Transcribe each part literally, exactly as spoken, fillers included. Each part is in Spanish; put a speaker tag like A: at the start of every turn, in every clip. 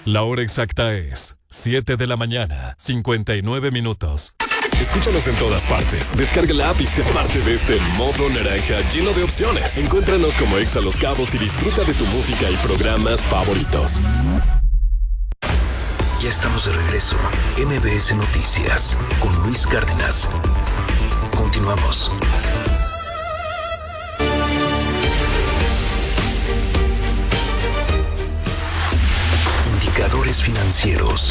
A: La hora exacta es siete de la mañana, cincuenta y nueve minutos. Escúchanos en todas partes. Descarga la app y sé parte de este modo naranja lleno de opciones. Encuéntranos como Exa Los Cabos y disfruta de tu música y programas favoritos.
B: Ya estamos de regreso. M B S Noticias con Luis Cárdenas. Continuamos. Indicadores financieros.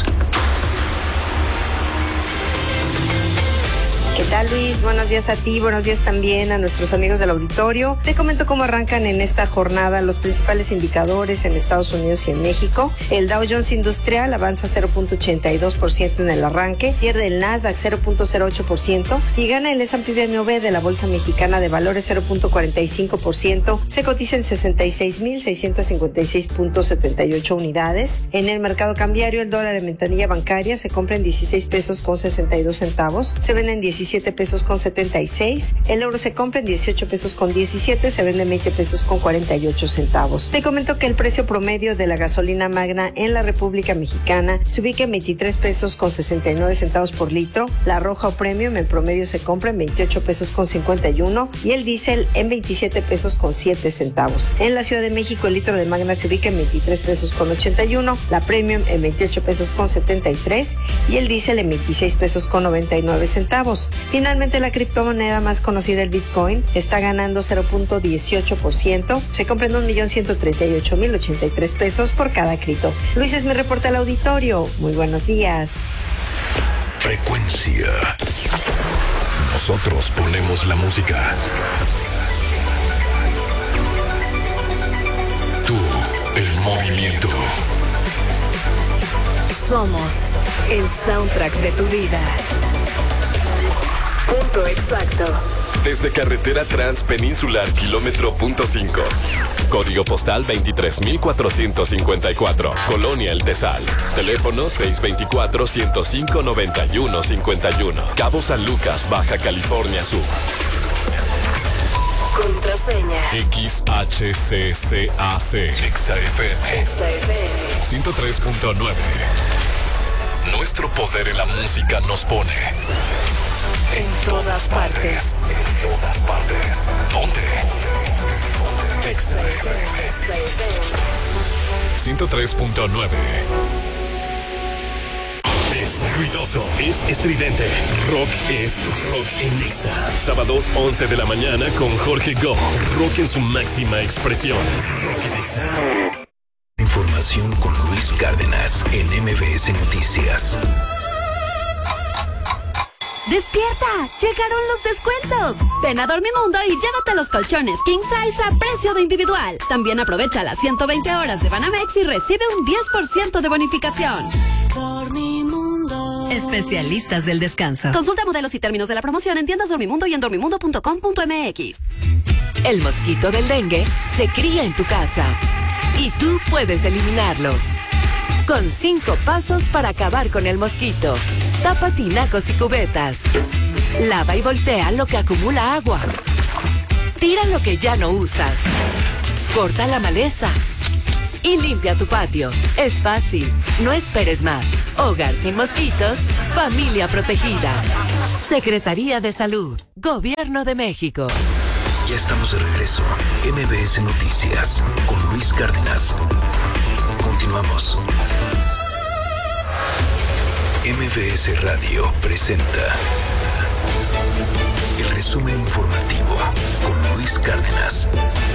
C: ¿Qué tal, Luis? Buenos días a ti, buenos días también a nuestros amigos del auditorio. Te comento cómo arrancan en esta jornada los principales indicadores en Estados Unidos y en México. El Dow Jones Industrial avanza cero punto ochenta y dos por ciento en el arranque, pierde el Nasdaq cero punto cero ocho por ciento y gana el S and P B M V de la Bolsa Mexicana de Valores cero punto cuarenta y cinco por ciento. Se cotiza en sesenta y seis mil seiscientos cincuenta y seis punto setenta y ocho unidades. En el mercado cambiario, el dólar en ventanilla bancaria se compra en dieciséis pesos con sesenta y dos centavos, se vende en diecisiete pesos con setenta y seis, el euro se compra en dieciocho pesos con diecisiete, se vende en veinte pesos con cuarenta y ocho centavos. Te comento que el precio promedio de la gasolina magna en la República Mexicana se ubica en veintitrés pesos con sesenta y nueve centavos por litro, la roja o premium en promedio se compra en veintiocho pesos con cincuenta y uno y el diésel en veintisiete pesos con siete centavos. En la Ciudad de México el litro de magna se ubica en veintitrés pesos con ochenta y uno, la premium en veintiocho pesos con setenta y tres y el diésel en veintiséis pesos con noventa y nueve centavos. Finalmente, la criptomoneda más conocida, el Bitcoin, está ganando cero punto dieciocho por ciento. Se compra en un millón ciento treinta y ocho mil ochenta y tres pesos por cada cripto. Luis es mi reporte al auditorio. Muy buenos días.
B: Frecuencia.
A: Nosotros ponemos la música. Tú, el movimiento.
D: Somos el soundtrack de tu vida. Punto exacto.
A: Desde carretera Transpeninsular, kilómetro punto cinco. Código postal veintitrés mil cuatrocientos cincuenta y cuatro. Colonia El Tesal. Teléfono seis dos cuatro, uno cero cinco, nueve uno cinco uno. Cabo San Lucas, Baja California Sur.
D: Contraseña.
A: X H C C A C. Exa F M.
D: Exa F M.
A: ciento tres punto nueve. Nuestro poder en la música nos pone
D: en todas partes.
A: En todas partes. ¿Dónde? Exa F M. ciento tres punto nueve. Es ruidoso, es estridente. Rock es rock en Exa. Sábados once de la mañana con Jorge Go. Rock en su máxima expresión. Rock en Exa.
B: Información con Luis Cárdenas en M B S Noticias.
E: ¡Despierta! ¡Llegaron los descuentos! Ven a Dormimundo y llévate los colchones King Size a precio de individual. También aprovecha las ciento veinte horas de Banamex y recibe un diez por ciento de bonificación.
D: Dormimundo.
E: Especialistas del descanso. Consulta modelos y términos de la promoción en tiendas Dormimundo y en dormimundo punto com punto m x.
D: El mosquito del dengue se cría en tu casa y tú puedes eliminarlo. Con cinco pasos para acabar con el mosquito. Tapa tinacos y cubetas. Lava y voltea lo que acumula agua. Tira lo que ya no usas. Corta la maleza. Y limpia tu patio. Es fácil. No esperes más. Hogar sin mosquitos. Familia protegida. Secretaría de Salud. Gobierno de México.
B: Ya estamos de regreso. M B S Noticias con Luis Cárdenas. Continuamos. M B S Radio presenta el resumen informativo con Luis Cárdenas.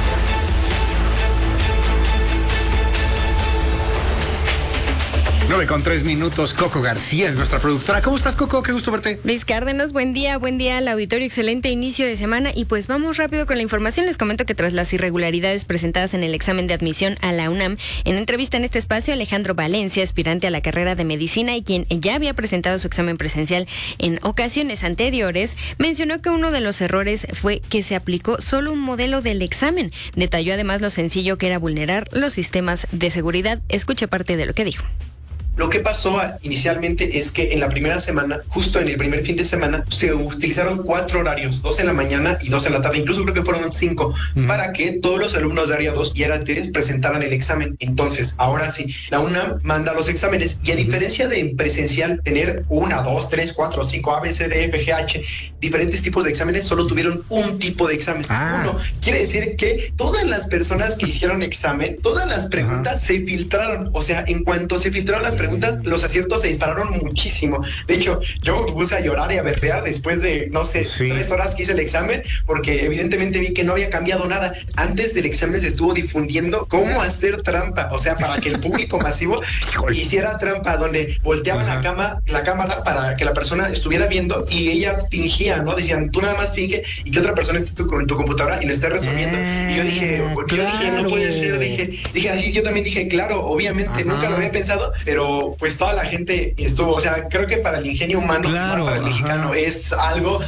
F: nueve con tres minutos, Coco García es nuestra productora. ¿Cómo estás, Coco? Qué gusto verte.
G: Luis Cárdenas, buen día, buen día al auditorio, excelente inicio de semana. Y pues vamos rápido con la información. Les comento que tras las irregularidades presentadas en el examen de admisión a la UNAM, en entrevista en este espacio, Alejandro Valencia, aspirante a la carrera de medicina y quien ya había presentado su examen presencial en ocasiones anteriores, mencionó que uno de los errores fue que se aplicó solo un modelo del examen. Detalló además lo sencillo que era vulnerar los sistemas de seguridad. Escuche parte de lo que dijo.
H: Lo que pasó inicialmente es que en la primera semana, justo en el primer fin de semana, se utilizaron cuatro horarios, dos en la mañana y dos en la tarde, incluso creo que fueron cinco, uh-huh. para que todos los alumnos de área dos y área tres presentaran el examen. Entonces, ahora sí, la UNAM manda los exámenes y a diferencia de en presencial tener una, dos, tres, cuatro, cinco, A, B, C, D, F, G, H, diferentes tipos de exámenes, solo tuvieron un tipo de examen. Ah. Uno, quiere decir que todas las personas que hicieron examen, todas las preguntas uh-huh. se filtraron. O sea, en cuanto se filtraron las preguntas, los aciertos se dispararon muchísimo. De hecho, yo me puse a llorar y a berrear después de, no sé, sí. tres horas que hice el examen, porque evidentemente vi que no había cambiado nada. Antes del examen se estuvo difundiendo cómo hacer trampa, o sea, para que el público masivo hiciera trampa, donde volteaban uh-huh. la cama, la cámara para que la persona estuviera viendo y ella fingía, ¿no? Decían, tú nada más finge y que otra persona esté tu, con tu computadora y lo esté resolviendo. Eh, y yo dije, porque claro. yo dije, no puede ser, dije, dije así, yo también dije, claro, obviamente, ajá. nunca lo había pensado, pero pues toda la gente estuvo, o sea, creo que para el ingenio humano, claro, más para el ajá. mexicano, es algo.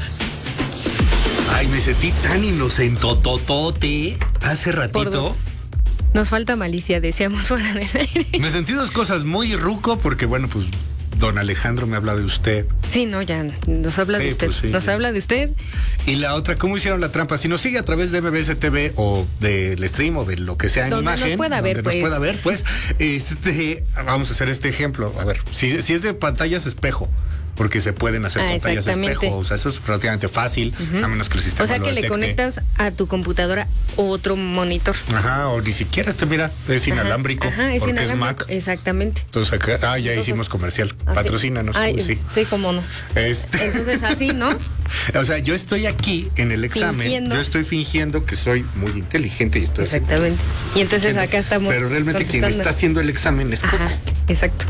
F: Ay, me sentí tan inocentototote hace ratito.
G: Nos falta malicia, decíamos fuera del aire.
F: Me sentí dos cosas, muy ruco, porque bueno, pues don Alejandro me habla de usted.
G: Sí, no, ya nos habla sí, de usted. Pues sí, nos sí. habla de usted.
F: Y la otra, ¿cómo hicieron la trampa? Si nos sigue a través de M B S T V o del stream o de lo que sea en
G: donde
F: imagen,
G: nos pueda
F: donde
G: ver,
F: nos
G: pues.
F: pueda ver, pues, este, vamos a hacer este ejemplo. A ver, si, si es de pantallas espejo, porque se pueden hacer ah, pantallas espejo, o sea, eso es relativamente fácil, uh-huh. a menos que el sistema
G: o sea,
F: lo
G: que
F: detecte.
G: Le conectas a tu computadora otro monitor.
F: Ajá, o ni siquiera este, mira, es ajá, inalámbrico,
G: ajá, es
F: porque
G: inalámbrico,
F: es Mac.
G: Exactamente.
F: Entonces acá, ah, ya Entonces, hicimos comercial, así, patrocínanos.
G: Ay,
F: pues, sí.
G: sí, cómo no.
F: Este.
G: Entonces así, ¿no?
F: O sea, yo estoy aquí en el examen, fingiendo. Yo estoy fingiendo que soy muy inteligente y estoy
G: exactamente. Así, y entonces fingiendo. Acá estamos.
F: Pero realmente quien está haciendo el examen es Coco.
G: Ajá, exacto.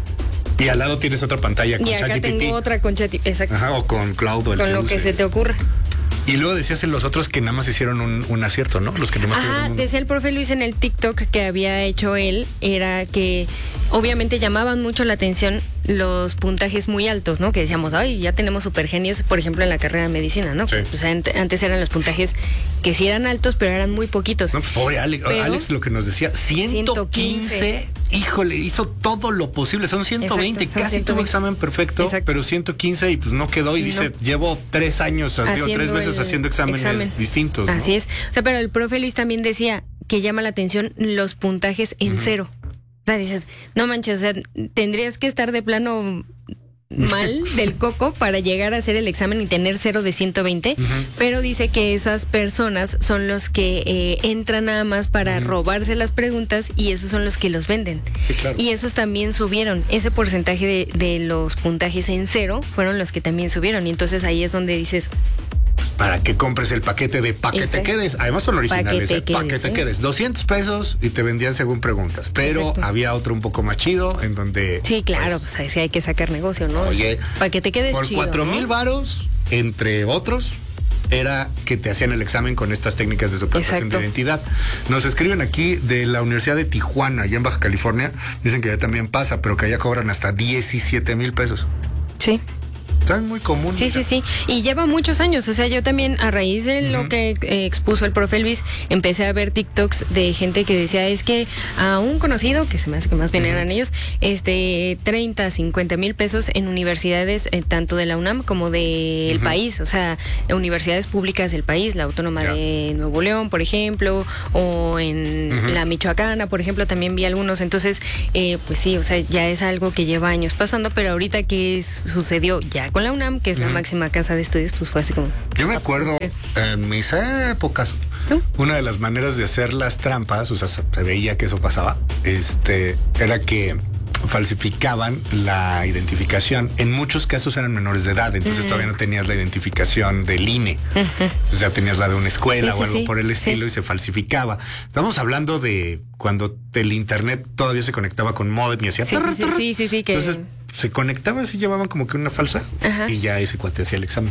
F: Y al lado tienes otra pantalla con
G: ChatGPT. Y acá
F: ChatGPT.
G: tengo otra con ChatGPT, exacto.
F: Ajá, o con Cloud o el
G: Con
F: que
G: lo
F: use.
G: que se te ocurra.
F: Y luego decías en los otros que nada más hicieron un, un acierto, ¿no? Los que nada más
G: Ajá, decía el profe Luis en el TikTok que había hecho él, era que obviamente llamaban mucho la atención los puntajes muy altos, ¿no? Que decíamos, ay, ya tenemos supergenios, por ejemplo, en la carrera de medicina, ¿no? Sí. O sea, antes eran los puntajes que sí eran altos, pero eran muy poquitos.
F: No, pues pobre Alex, pero, Alex lo que nos decía, ciento quince, híjole, hizo todo lo posible, son ciento veinte, exacto, son casi ciento veinte. Tuvo examen perfecto, exacto. Pero ciento quince y pues no quedó y no. dice, llevo tres años, digo, tres veces el, haciendo exámenes examen. distintos, ¿no?
G: Así es, o sea, pero el profe Luis también decía que llama la atención los puntajes en uh-huh. cero. O sea, dices, no manches, o sea, tendrías que estar de plano mal del coco para llegar a hacer el examen y tener cero de ciento veinte, uh-huh. pero dice que esas personas son los que eh, entran nada más para uh-huh. robarse las preguntas y esos son los que los venden.
F: Sí, claro.
G: Y esos también subieron, ese porcentaje de, de los puntajes en cero fueron los que también subieron y entonces ahí es donde dices...
F: Para que compres el paquete de pa' que te quedes. Además son originales, pa' que te, ¿eh? quedes, pa que te ¿eh? quedes. doscientos pesos y te vendían según preguntas. Pero exacto. había otro un poco más chido en donde...
G: Sí, claro, pues, pues hay que sacar negocio, ¿no?
F: Oye,
G: para que te quedes
F: por
G: chido,
F: cuatro mil
G: ¿no?
F: varos, entre otros, era que te hacían el examen con estas técnicas de suplantación exacto. de identidad. Nos escriben aquí de la Universidad de Tijuana, allá en Baja California. Dicen que ya también pasa, pero que allá cobran hasta diecisiete mil pesos.
G: Sí.
F: Es muy común.
G: Sí, sí, sí. Y lleva muchos años. O sea, yo también, a raíz de uh-huh. lo que eh, expuso el profe Luis, empecé a ver TikToks de gente que decía, es que a un conocido, que se me hace que más bien uh-huh. eran ellos, este, treinta, cincuenta mil pesos en universidades, eh, tanto de la UNAM como del uh-huh. país. O sea, universidades públicas del país, la Autónoma yeah. de Nuevo León, por ejemplo, o en uh-huh. la Michoacana, por ejemplo, también vi algunos. Entonces, eh, pues sí, o sea, ya es algo que lleva años pasando, pero ahorita que sucedió ya con la UNAM, que es uh-huh. la máxima casa de estudios, pues fue así como...
F: Yo me acuerdo en mis épocas, ¿no? Una de las maneras de hacer las trampas, o sea, se veía que eso pasaba, este, era que falsificaban la identificación. En muchos casos eran menores de edad, entonces uh-huh. todavía no tenías la identificación del I N E. Uh-huh. Entonces ya tenías la de una escuela sí, o sí, algo sí, por el estilo sí. y se falsificaba. Estamos hablando de cuando el internet todavía se conectaba con modem y hacía...
G: Sí, sí, sí, sí, sí, sí, que...
F: Entonces se conectaban y llevaban como que una falsa uh-huh. y ya ese cuate hacía el examen.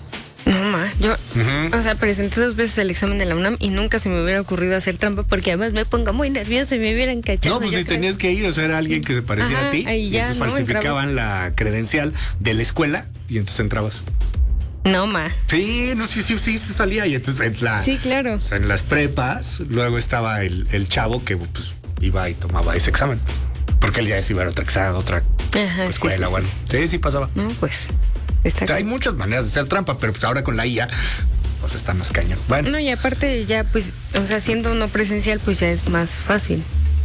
G: No, ma, yo, uh-huh. o sea, presenté dos veces el examen de la UNAM y nunca se me hubiera ocurrido hacer trampa porque además me pongo muy nerviosa y me hubieran cachado.
F: No, pues ni tenías que ir, o sea, era alguien que se parecía
G: Ajá,
F: a ti
G: y,
F: y
G: ya,
F: entonces
G: no,
F: falsificaban
G: entraba.
F: la credencial de la escuela y entonces entrabas.
G: No, ma.
F: Sí, no, sí, sí, sí, se salía y entonces en la,
G: sí, claro.
F: O sea, en las prepas, luego estaba el, el chavo que pues iba y tomaba ese examen. porque él ya se iba a otra examen, otra
G: Ajá,
F: escuela,
G: sí, sí,
F: bueno. Sí, sí pasaba.
G: No, pues está
F: O sea, hay muchas maneras de hacer trampa, pero pues ahora con la I A, pues está más cañón. Bueno.
G: No, y aparte ya, pues, o sea, siendo no presencial, pues ya es más fácil.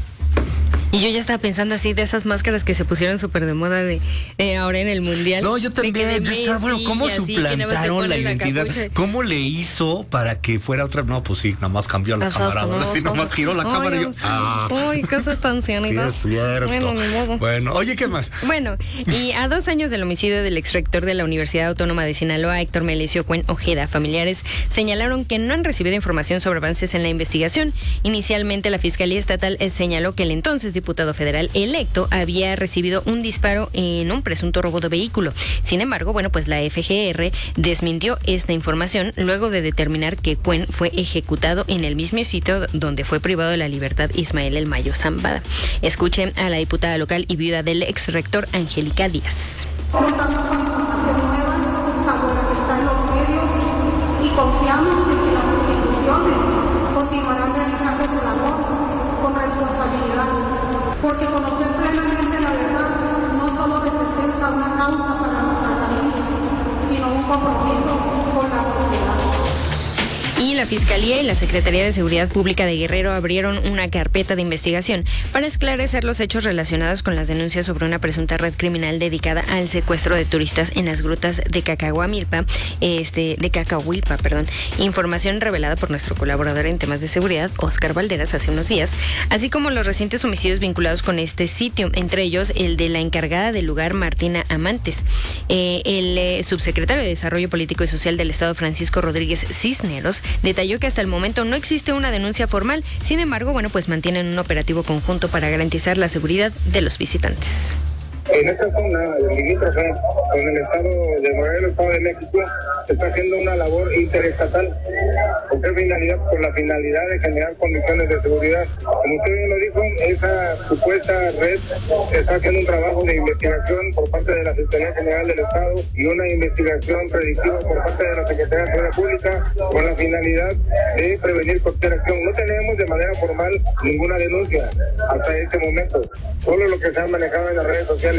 G: Y yo ya estaba pensando así de esas máscaras que se pusieron súper de moda de eh, ahora en el mundial.
F: No, yo también. Yo estaba, bueno, ¿cómo suplantaron la identidad? La ¿Cómo le hizo para que fuera otra? No, pues sí, nomás cambió la cámara. Ahora sí, nomás giró la
G: ay,
F: cámara
G: no.
F: y yo. Ah.
G: Uy, cosas tan cianitas.
F: Sí, es cierto.
G: Bueno, ni modo.
F: Bueno, oye, ¿qué más?
G: Bueno, y a dos años del homicidio del exrector de la Universidad Autónoma de Sinaloa, Héctor Melesio Cuen Ojeda, familiares señalaron que no han recibido información sobre avances en la investigación. Inicialmente, la Fiscalía Estatal señaló que el entonces diputado federal electo había recibido un disparo en un presunto robo de vehículo. Sin embargo, bueno, pues la F G R desmintió esta información luego de determinar que Cuen fue ejecutado en el mismo sitio donde fue privado de la libertad Ismael El Mayo Zambada. Escuchen a la diputada local y viuda del ex rector Angélica Díaz.
I: Contamos con información nueva, sabemos que está en los medios y confiamos en que las instituciones continuarán realizando su labor con responsabilidad, porque conocer plenamente la verdad no solo representa una causa para nuestra familia, sino un compromiso con la sociedad.
G: Y la Fiscalía y la Secretaría de Seguridad Pública de Guerrero abrieron una carpeta de investigación para esclarecer los hechos relacionados con las denuncias sobre una presunta red criminal dedicada al secuestro de turistas en las grutas de Cacahuamilpa, este, de Cacahuilpa, perdón. Información revelada por nuestro colaborador en temas de seguridad, Óscar Valderas, hace unos días, así como los recientes homicidios vinculados con este sitio, entre ellos el de la encargada del lugar, Martina Amantes. Eh, el eh, subsecretario de Desarrollo Político y Social del Estado, Francisco Rodríguez Cisneros, detalló que hasta el momento no existe una denuncia formal. Sin embargo, bueno, pues mantienen un operativo conjunto para garantizar la seguridad de los visitantes.
J: En esta zona limítrofe con el estado de Morelos, estado de México, se está haciendo una labor interestatal. ¿Con qué finalidad? Con la finalidad de generar condiciones de seguridad. Como usted bien lo dijo, esa supuesta red está haciendo un trabajo de investigación por parte de la Fiscalía General del Estado y una investigación predictiva por parte de la Secretaría de Seguridad Pública con la finalidad de prevenir cualquier acción. No tenemos de manera formal ninguna denuncia hasta este momento, solo lo que se ha manejado en las redes sociales.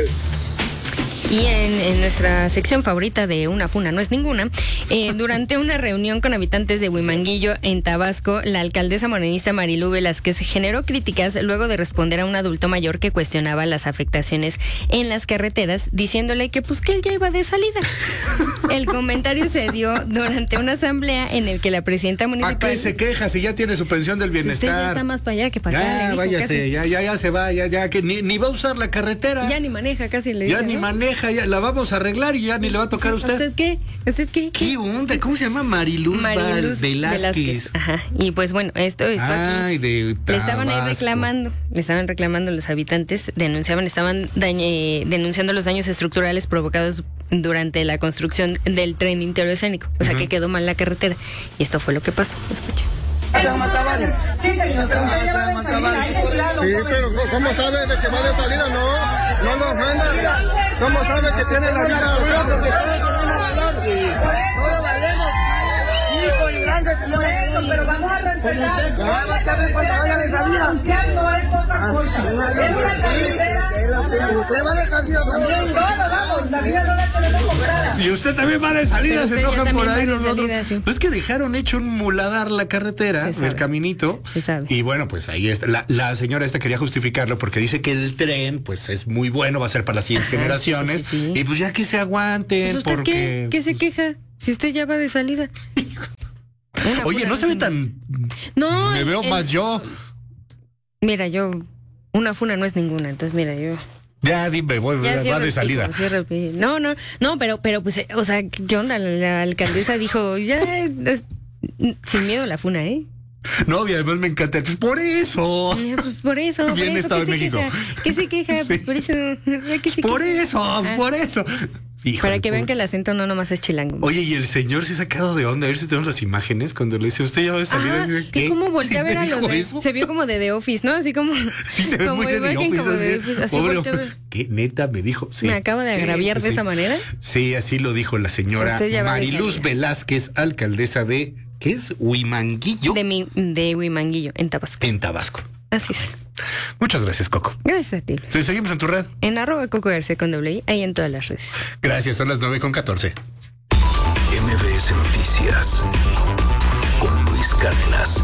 G: Y en, en nuestra sección favorita de Una Funa No Es Ninguna, eh, durante una reunión con habitantes de Huimanguillo, en Tabasco, la alcaldesa morenista Marilú Velázquez generó críticas luego de responder a un adulto mayor que cuestionaba las afectaciones en las carreteras, diciéndole que pues que él ya iba de salida. El comentario se dio durante una asamblea en el que la presidenta municipal...
F: ¿A qué se queja si ya tiene su pensión del bienestar?
G: Si usted ya está más para allá que para acá.
F: Ya, váyase, ya, ya, ya se va, ya, ya, que ni, ni va a usar la carretera.
G: Ya ni maneja, casi le
F: Ya
G: dice,
F: ni
G: ¿no?
F: maneja. Ya la vamos a arreglar y ya ni le va a tocar a usted.
G: ¿Usted qué? ¿Usted qué?
F: ¿Qué onda? ¿Cómo se llama? Mariluz,
G: Mariluz
F: Velázquez. Velázquez.
G: Ajá. Y pues bueno, esto está
F: Ay,
G: aquí.
F: de
G: le estaban ahí reclamando, le estaban reclamando los habitantes, denunciaban, estaban dañe, denunciando los daños estructurales provocados durante la construcción del tren interoceánico. O sea, uh-huh. que quedó mal la carretera. Y esto fue lo que pasó. Escucha.
I: Sí, señor, pero usted ya va de salida, ahí de plano.
J: Sí, pero ¿cómo sabe de que va de salida? No, no lo ofenda. ¿Cómo sabe que tiene la vida? Porque sabe que no va a ganar. No lo valemos. Hijo y grande tenemos.
I: Por eso, pero vamos a respetar. No va a estar cuando vaya de salida. No es poca cosa. Es una carretera.
J: Usted va de salida también.
I: Todos vamos, la vida no la tenemos comprada.
F: Y usted también va de salida, se enojan por ahí nosotros.
G: Salida, sí.
F: Pues que dejaron hecho un muladar la carretera, el caminito. Y bueno, pues ahí está. La, la señora esta quería justificarlo porque dice que el tren, pues es muy bueno, va a ser para las siguientes Ajá, generaciones. Sí, sí, sí. Y pues ya que se aguanten,
G: pues usted
F: porque.
G: ¿qué? ¿Qué se queja? Si usted ya va de salida.
F: Oye, no se ve tan.
G: No.
F: Me veo el... más yo.
G: Mira, yo. Una funa no es ninguna, entonces mira, yo.
F: Ya dime, voy, ya, va de salida.
G: Pico, no, no, no, pero, pero pues, o sea, ¿qué onda? La alcaldesa dijo, ya, es, sin miedo la funa, ¿eh?
F: No, y además me encanta. Pues por eso.
G: Pues por eso.
F: Bien
G: por
F: Estado
G: eso,
F: de México.
G: Queja? ¿Qué se queja? Sí. Pues por eso. ¿Qué se
F: por
G: queja?
F: eso, ah. por eso. Híjole,
G: para que vean que el acento no nomás es chilango.
F: Oye, y el señor se ha sacado de onda. A ver si tenemos las imágenes cuando le dice, usted ya va de salida.
G: Ah,
F: de, ¿qué?
G: ¿Y cómo voltea
F: ¿Sí
G: a ver a los de, se vio como de The Office, ¿no? Así como.
F: Sí, se ve muy de The Office. Así, de Office, así pobre hombre. ¿Qué neta me dijo? Sí.
G: ¿Me acaba de agraviar sí, sí, de esa
F: sí.
G: manera?
F: Sí, así lo dijo la señora Mariluz Velázquez, alcaldesa de. ¿Qué es? Huimanguillo.
G: De, mi, de Huimanguillo, en Tabasco.
F: En Tabasco.
G: Así es.
F: Muchas gracias, Coco.
G: Gracias a ti.
F: ¿Te seguimos en tu red?
G: En arroba Coco García con doble I, ahí en todas las redes.
F: Gracias, son las nueve con catorce.
B: M B S Noticias con Luis Cárdenas.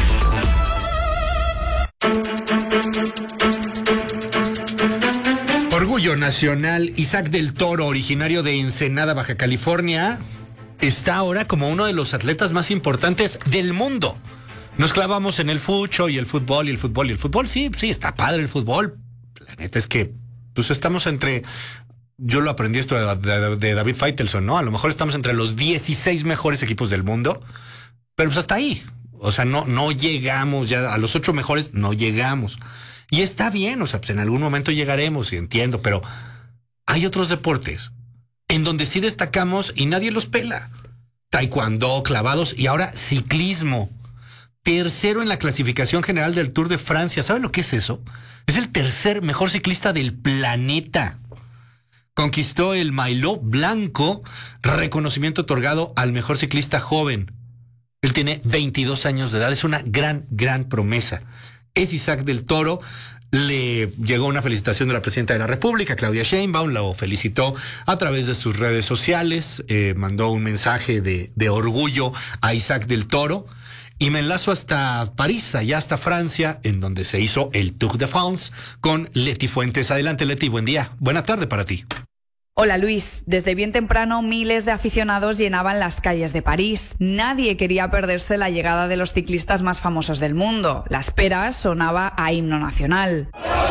F: Orgullo nacional. Isaac del Toro, originario de Ensenada, Baja California, está ahora como uno de los atletas más importantes del mundo. Nos clavamos en el fucho y el fútbol y el fútbol y el fútbol. Sí, sí, está padre el fútbol. La neta es que pues estamos entre... Yo lo aprendí esto de, de, de David Faitelson, ¿no? A lo mejor estamos entre los dieciséis mejores equipos del mundo, pero pues hasta ahí. O sea, no, no llegamos ya a los ocho mejores, no llegamos. Y está bien, o sea, pues en algún momento llegaremos, y entiendo, pero hay otros deportes en donde sí destacamos y nadie los pela. Taekwondo, clavados y ahora ciclismo. Tercero en la clasificación general del Tour de Francia. ¿Saben lo que es eso? Es el tercer mejor ciclista del planeta. Conquistó el Maillot Blanco, reconocimiento otorgado al mejor ciclista joven. Él tiene veintidós años de edad, es una gran, gran promesa. Es Isaac del Toro. Le llegó una felicitación de la presidenta de la República, Claudia Sheinbaum, lo felicitó a través de sus redes sociales, eh, mandó un mensaje de, de orgullo a Isaac del Toro. Y me enlazo hasta París, allá hasta Francia, en donde se hizo el Tour de France con Leti Fuentes. Adelante, Leti, buen día. Buena tarde para ti.
K: Hola Luis, desde bien temprano miles de aficionados llenaban las calles de París. Nadie quería perderse la llegada de los ciclistas más famosos del mundo. La espera sonaba a himno nacional.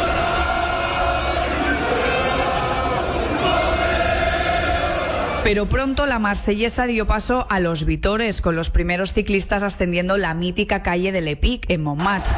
K: Pero pronto la marsellesa dio paso a los vítores, con los primeros ciclistas ascendiendo la mítica calle de Le Pic en Montmartre.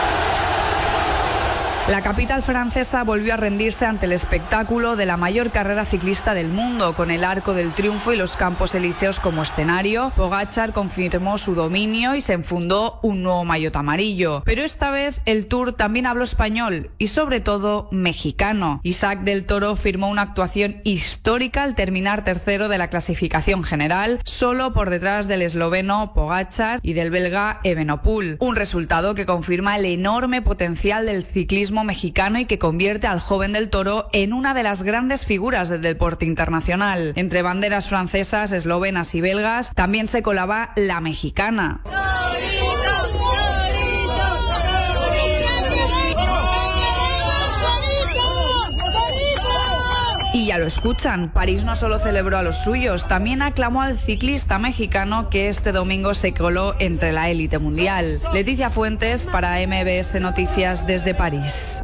K: La capital francesa volvió a rendirse ante el espectáculo de la mayor carrera ciclista del mundo, con el Arco del Triunfo y los Campos Elíseos como escenario. Pogačar confirmó su dominio y se enfundó un nuevo maillot amarillo. Pero esta vez el Tour también habló español y sobre todo mexicano. Isaac del Toro firmó una actuación histórica al terminar tercero de la clasificación general, solo por detrás del esloveno Pogačar y del belga Evenepoel. Un resultado que confirma el enorme potencial del ciclismo mexicano y que convierte al joven del Toro en una de las grandes figuras del deporte internacional. Entre banderas francesas, eslovenas y belgas también se colaba la mexicana. Y ya lo escuchan, París no solo celebró a los suyos, también aclamó al ciclista mexicano que este domingo se coló entre la élite mundial. Leticia Fuentes para M B S Noticias desde París.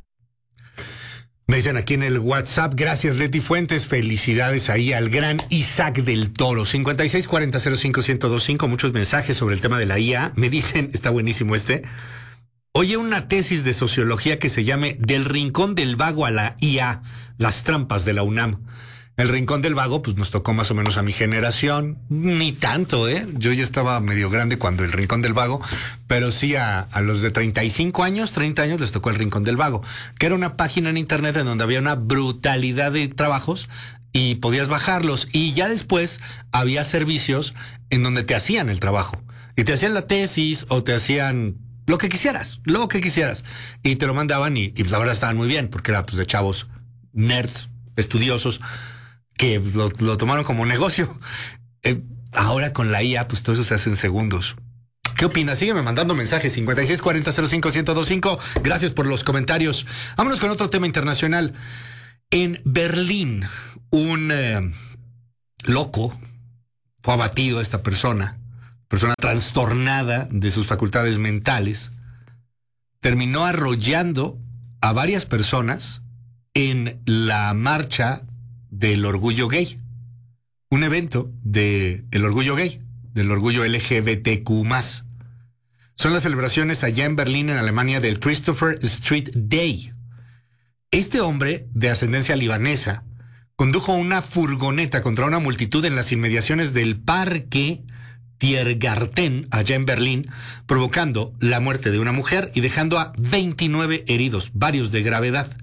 F: Me dicen aquí en el WhatsApp, gracias Leti Fuentes, felicidades ahí al gran Isaac del Toro. cincuenta y seis cuarenta cero cinco ciento veinticinco, muchos mensajes sobre el tema de la I A. Me dicen, está buenísimo este. Oye, una tesis de sociología que se llame Del Rincón del Vago a la I A, las trampas de la UNAM. El Rincón del Vago, pues nos tocó más o menos a mi generación, ni tanto, ¿eh? Yo ya estaba medio grande cuando el Rincón del Vago, pero sí a, a los de treinta y cinco años, treinta años les tocó el Rincón del Vago, que era una página en internet en donde había una brutalidad de trabajos y podías bajarlos. Y ya después había servicios en donde te hacían el trabajo y te hacían la tesis o te hacían lo que quisieras, lo que quisieras. Y te lo mandaban y, y pues la verdad estaban muy bien, porque era pues de chavos nerds, estudiosos, que lo, lo tomaron como negocio. Eh, ahora con la I A, pues todo eso se hace en segundos. ¿Qué opinas? Sígueme mandando mensajes. cincuenta y seis cuarenta cero cinco ciento veinticinco. Gracias por los comentarios. Vámonos con otro tema internacional. En Berlín, un eh, loco fue abatido, esta persona, persona trastornada de sus facultades mentales, terminó arrollando a varias personas en la marcha del orgullo gay, un evento del orgullo gay, del orgullo L G B T Q más. Son las celebraciones allá en Berlín, en Alemania, del Christopher Street Day. Este hombre, de ascendencia libanesa, condujo una furgoneta contra una multitud en las inmediaciones del Parque Tiergarten, allá en Berlín, provocando la muerte de una mujer y dejando a veintinueve heridos, varios de gravedad.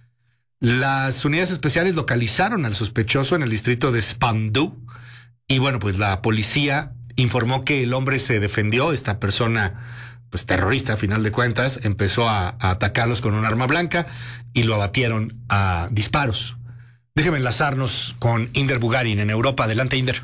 F: Las unidades especiales localizaron al sospechoso en el distrito de Spandau y bueno, pues la policía informó que el hombre se defendió, esta persona pues terrorista a final de cuentas, empezó a, a atacarlos con un arma blanca y lo abatieron a disparos. Déjeme enlazarnos con Inder Bugarin en Europa. Adelante, Inder.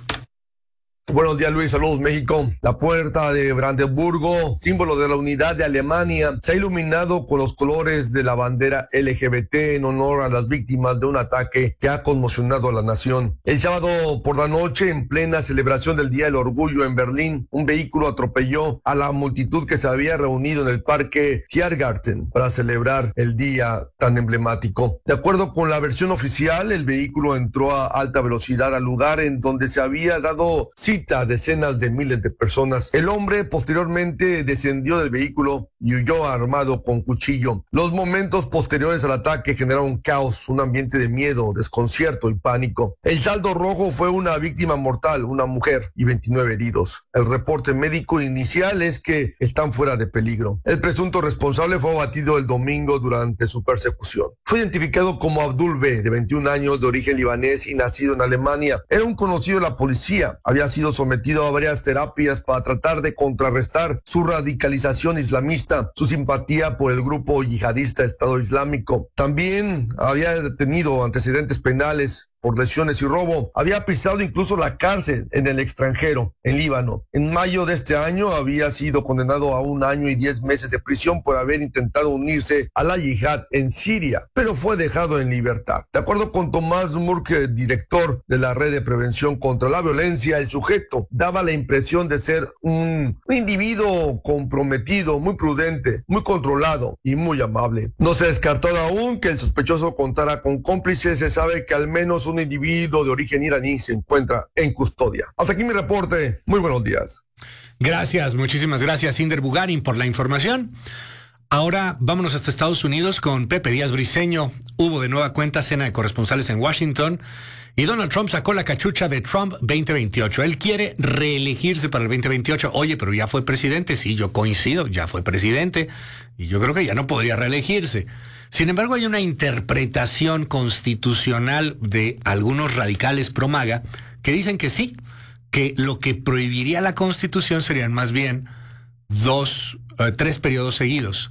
L: Buenos días, Luis. Saludos, México. La puerta de Brandenburgo, símbolo de la unidad de Alemania, se ha iluminado con los colores de la bandera L G B T en honor a las víctimas de un ataque que ha conmocionado a la nación. El sábado por la noche, en plena celebración del Día del Orgullo en Berlín, un vehículo atropelló a la multitud que se había reunido en el parque Tiergarten para celebrar el día tan emblemático. De acuerdo con la versión oficial, el vehículo entró a alta velocidad al lugar en donde se había dado cita a decenas de miles de personas. El hombre posteriormente descendió del vehículo y huyó armado con cuchillo. Los momentos posteriores al ataque generaron caos, un ambiente de miedo, desconcierto y pánico. El saldo rojo fue una víctima mortal, una mujer, y veintinueve heridos. El reporte médico inicial es que están fuera de peligro. El presunto responsable fue abatido el domingo durante su persecución. Fue identificado como Abdul B., de veintiún años, de origen libanés y nacido en Alemania. Era un conocido de la policía. Había sido sometido a varias terapias para tratar de contrarrestar su radicalización islamista, su simpatía por el grupo yihadista Estado Islámico. También había tenido antecedentes penales por lesiones y robo. Había pisado incluso la cárcel en el extranjero, en Líbano. En mayo de este año había sido condenado a un año y diez meses de prisión por haber intentado unirse a la yihad en Siria, pero fue dejado en libertad. De acuerdo con Tomás Murke, director de la Red de Prevención contra la Violencia, el sujeto daba la impresión de ser un, un individuo comprometido, muy prudente, muy controlado y muy amable. No se ha descartado aún que el sospechoso contara con cómplices. Se sabe que al menos un individuo de origen iraní se encuentra en custodia. Hasta aquí mi reporte. Muy buenos días.
F: Gracias, muchísimas gracias, Inder Bugarin, por la información. Ahora vámonos hasta Estados Unidos con Pepe Díaz Briceño. Hubo de nueva cuenta cena de corresponsales en Washington y Donald Trump sacó la cachucha de Trump veinte veintiocho. Él quiere reelegirse para el veinte veintiocho. Oye, pero ya fue presidente. Sí, yo coincido, ya fue presidente y yo creo que ya no podría reelegirse. Sin embargo, hay una interpretación constitucional de algunos radicales pro MAGA que dicen que sí, que lo que prohibiría la Constitución serían más bien dos, eh, tres periodos seguidos,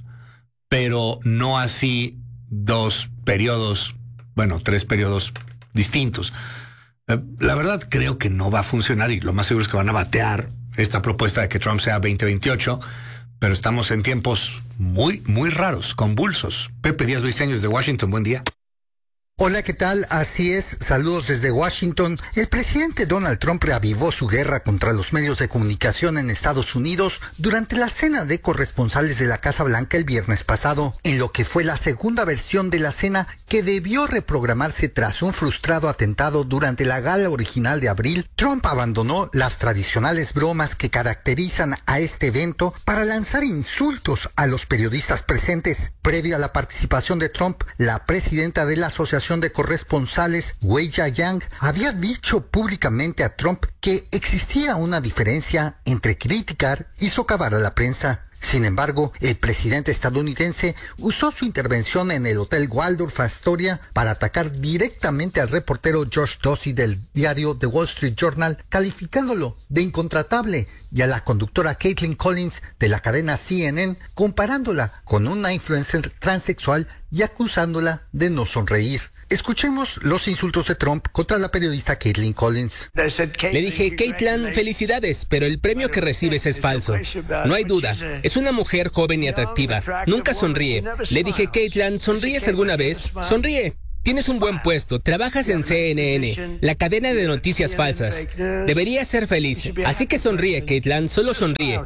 F: pero no así dos periodos, bueno, tres periodos distintos. Eh, la verdad creo que no va a funcionar y lo más seguro es que van a batear esta propuesta de que Trump sea veinte veintiocho, pero estamos en tiempos muy, muy raros, convulsos. Pepe Díaz Briceño desde Washington, buen día.
M: Hola, ¿qué tal? Así es, saludos desde Washington. El presidente Donald Trump reavivó su guerra contra los medios de comunicación en Estados Unidos durante la cena de corresponsales de la Casa Blanca el viernes pasado, en lo que fue la segunda versión de la cena que debió reprogramarse tras un frustrado atentado durante la gala original de abril. Trump abandonó las tradicionales bromas que caracterizan a este evento para lanzar insultos a los periodistas presentes. Previo a la participación de Trump, la presidenta de la Asociación de Corresponsales, Weijia Yang, había dicho públicamente a Trump que existía una diferencia entre criticar y socavar a la prensa. Sin embargo, el presidente estadounidense usó su intervención en el Hotel Waldorf Astoria para atacar directamente al reportero Josh Dorsey del diario The Wall Street Journal, calificándolo de incontratable, y a la conductora Caitlin Collins de la cadena C N N, comparándola con una influencer transexual y acusándola de no sonreír. Escuchemos los insultos de Trump contra la periodista Caitlin Collins.
N: Le dije, Caitlin, felicidades, pero el premio que recibes es falso. No hay duda, es una mujer joven y atractiva. Nunca sonríe. Le dije, Caitlin, ¿sonríes alguna vez? Sonríe. Tienes un buen puesto, trabajas en C N N, la cadena de noticias falsas. Deberías ser feliz. Así que sonríe, Caitlin, solo sonríe.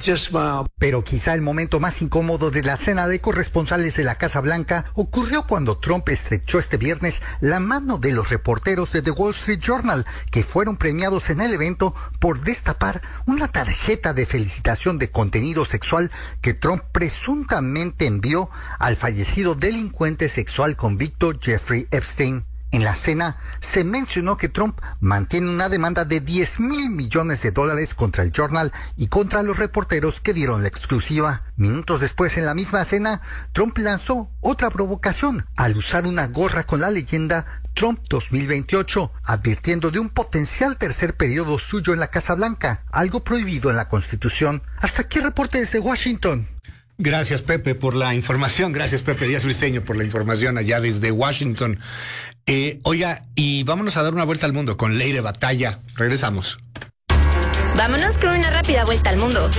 M: Pero quizá el momento más incómodo de la cena de corresponsales de la Casa Blanca ocurrió cuando Trump estrechó este viernes la mano de los reporteros de The Wall Street Journal, que fueron premiados en el evento por destapar una tarjeta de felicitación de contenido sexual que Trump presuntamente envió al fallecido delincuente sexual convicto Jeffrey Epstein. En la cena se mencionó que Trump mantiene una demanda de diez mil millones de dólares contra el Journal y contra los reporteros que dieron la exclusiva. Minutos después, en la misma cena, Trump lanzó otra provocación al usar una gorra con la leyenda Trump dos mil veintiocho, advirtiendo de un potencial tercer periodo suyo en la Casa Blanca, algo prohibido en la Constitución. Hasta aquí el reporte desde Washington.
F: Gracias, Pepe, por la información. Gracias, Pepe Díaz Briceño, por la información allá desde Washington. Eh, oiga, y vámonos a dar una vuelta al mundo con Leire Batalla. Regresamos.
O: Vámonos con una rápida vuelta al mundo.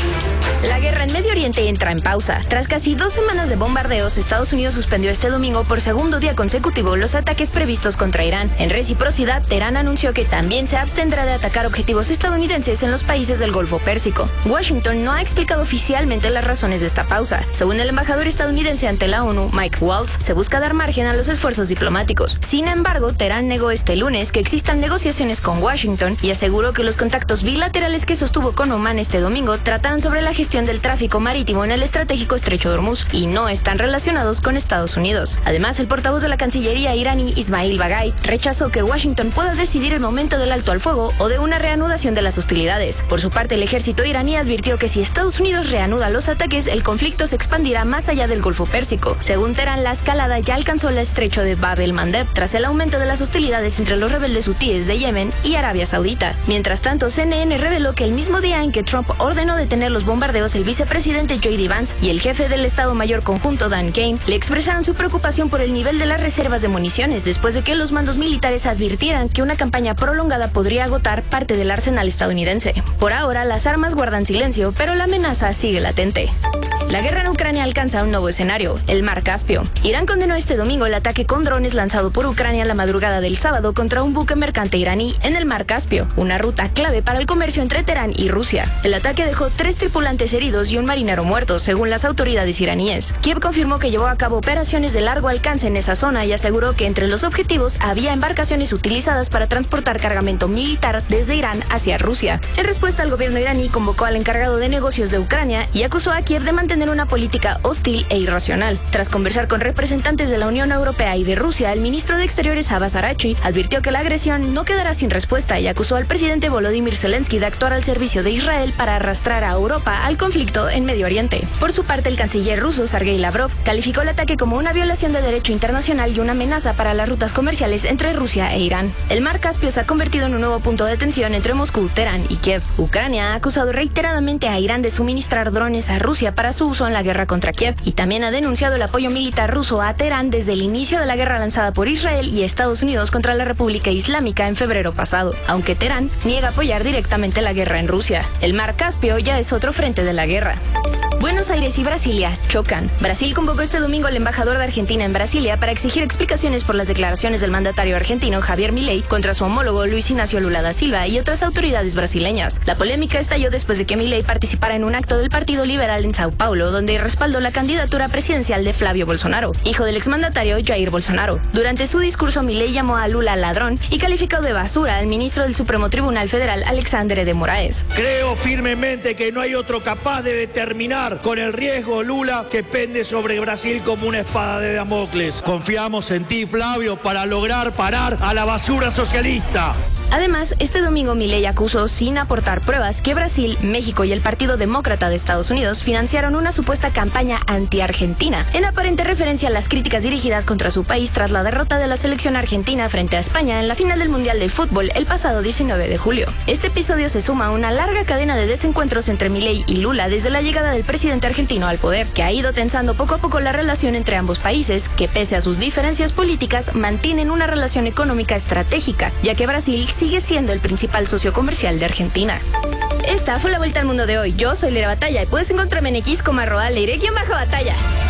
O: La guerra en Medio Oriente entra en pausa. Tras casi dos semanas de bombardeos, Estados Unidos suspendió este domingo por segundo día consecutivo los ataques previstos contra Irán. En reciprocidad, Teherán anunció que también se abstendrá de atacar objetivos estadounidenses en los países del Golfo Pérsico. Washington no ha explicado oficialmente las razones de esta pausa. Según el embajador estadounidense ante la ONU, Mike Waltz, se busca dar margen a los esfuerzos diplomáticos. Sin embargo, Teherán negó este lunes que existan negociaciones con Washington y aseguró que los contactos bilaterales que sostuvo con Omán este domingo trataron sobre la gestión del tráfico marítimo en el estratégico estrecho de Hormuz y no están relacionados con Estados Unidos. Además, el portavoz de la Cancillería iraní, Ismail Bagay, rechazó que Washington pueda decidir el momento del alto al fuego o de una reanudación de las hostilidades. Por su parte, el ejército iraní advirtió que si Estados Unidos reanuda los ataques, el conflicto se expandirá más allá del Golfo Pérsico. Según Teherán, la escalada ya alcanzó el estrecho de Bab el-Mandeb tras el aumento de las hostilidades entre los rebeldes hutíes de Yemen y Arabia Saudita. Mientras tanto, C N N reveló que el mismo día en que Trump ordenó detener los bombardeos, el vicepresidente J D Vance y el jefe del Estado Mayor Conjunto Dan Kane le expresaron su preocupación por el nivel de las reservas de municiones después de que los mandos militares advirtieran que una campaña prolongada podría agotar parte del arsenal estadounidense. Por ahora, las armas guardan silencio, pero la amenaza sigue latente. La guerra en Ucrania alcanza un nuevo escenario, el Mar Caspio. Irán condenó este domingo el ataque con drones lanzado por Ucrania la madrugada del sábado contra un buque mercante iraní en el Mar Caspio, una ruta clave para el comercio entre Teherán y Rusia. El ataque dejó tres tripulantes heridos y un marinero muerto, según las autoridades iraníes. Kiev confirmó que llevó a cabo operaciones de largo alcance en esa zona y aseguró que entre los objetivos había embarcaciones utilizadas para transportar cargamento militar desde Irán hacia Rusia. En respuesta, el gobierno iraní convocó al encargado de negocios de Ucrania y acusó a Kiev de mantener una política hostil e irracional. Tras conversar con representantes de la Unión Europea y de Rusia, el ministro de Exteriores Abbas Araghchi advirtió que la agresión no quedará sin respuesta y acusó al presidente Volodymyr Zelensky de actuar al servicio de Israel para arrastrar a Europa al conflicto en Medio Oriente. Por su parte, el canciller ruso Sergei Lavrov calificó el ataque como una violación de derecho internacional y una amenaza para las rutas comerciales entre Rusia e Irán. El Mar Caspio se ha convertido en un nuevo punto de tensión entre Moscú, Teherán y Kiev. Ucrania ha acusado reiteradamente a Irán de suministrar drones a Rusia para su uso en la guerra contra Kiev y también ha denunciado el apoyo militar ruso a Teherán desde el inicio de la guerra lanzada por Israel y Estados Unidos contra la República Islámica en febrero pasado, aunque Teherán niega apoyar directamente la guerra en Rusia. El Mar Caspio ya es otro frente de la guerra. Buenos Aires y Brasilia chocan. Brasil convocó este domingo al embajador de Argentina en Brasilia para exigir explicaciones por las declaraciones del mandatario argentino Javier Milei contra su homólogo Luis Ignacio Lula da Silva y otras autoridades brasileñas. La polémica estalló después de que Milei participara en un acto del Partido Liberal en Sao Paulo, donde respaldó la candidatura presidencial de Flavio Bolsonaro, hijo del exmandatario Jair Bolsonaro. Durante su discurso, Milei llamó a Lula ladrón y calificó de basura al ministro del Supremo Tribunal Federal, Alexandre de Moraes.
P: Creo firmemente que no hay otro capaz de determinar con el riesgo Lula que pende sobre Brasil como una espada de Damocles. Confiamos en ti, Flavio, para lograr parar a la basura socialista.
O: Además, este domingo Milei acusó, sin aportar pruebas, que Brasil, México y el Partido Demócrata de Estados Unidos financiaron una supuesta campaña anti-argentina, en aparente referencia a las críticas dirigidas contra su país tras la derrota de la selección argentina frente a España en la final del Mundial de Fútbol el pasado diecinueve de julio. Este episodio se suma a una larga cadena de desencuentros entre Milei y Lula desde la llegada del presidente argentino al poder, que ha ido tensando poco a poco la relación entre ambos países, que pese a sus diferencias políticas mantienen una relación económica estratégica, ya que Brasil sigue siendo el principal socio comercial de Argentina. Esta fue la vuelta al mundo de hoy. Yo soy Leire Batalla y puedes encontrarme en X como arroba Leire-Batalla.